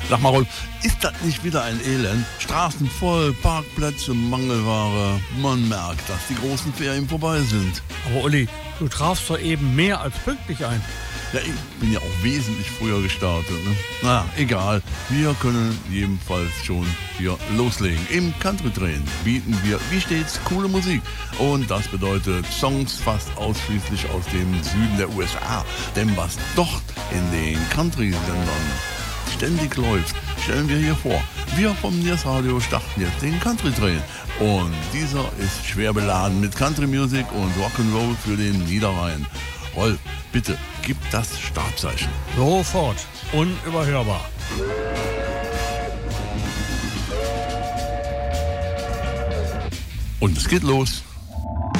Sag mal, Rolf, ist das nicht wieder ein Elend? Straßen voll, Parkplätze, Mangelware. Man merkt, dass die großen Ferien vorbei sind. Aber Uli, du trafst doch eben mehr als pünktlich ein. Ja, ich bin ja auch wesentlich früher gestartet. Ne? Na, egal. Wir können jedenfalls schon hier loslegen. Im Country-Train bieten wir, wie stets, coole Musik. Und das bedeutet Songs fast ausschließlich aus dem Süden der USA. Denn was dort in den Country-Sendern ständig läuft, stellen wir hier vor. Wir vom Niers Radio starten jetzt den Country-Train. Und dieser ist schwer beladen mit Country-Music und Rock'n'Roll für den Niederrhein. Rolf, bitte, gib das Startzeichen. Sofort. Unüberhörbar. Und es geht los.